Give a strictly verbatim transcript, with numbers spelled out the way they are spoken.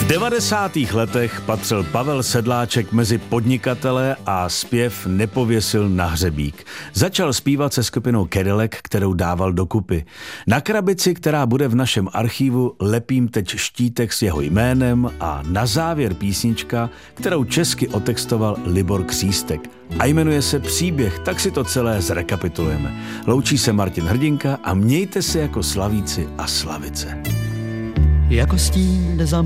V devadesátých letech patřil Pavel Sedláček mezi podnikatele a zpěv nepověsil na hřebík. Začal zpívat se skupinou Cadillac, kterou dával dokupy. Na krabici, která bude v našem archivu, lepím teď štítek s jeho jménem a na závěr písnička, kterou česky otextoval Libor Křístek. A jmenuje se Příběh, tak si to celé zrekapitulujeme. Loučí se Martin Hrdinka a mějte se jako slavíci a slavice. Jako stín jde za